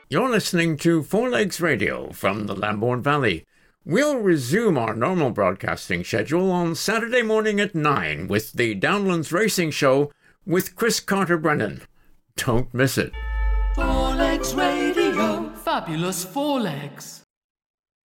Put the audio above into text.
You're listening to Four Legs Radio from the Lambourne Valley. We'll resume our normal broadcasting schedule on Saturday morning at 9 with the Downlands Racing Show with Chris Carter-Brennan. Don't miss it. Four Legs Radio. Fabulous Four Legs.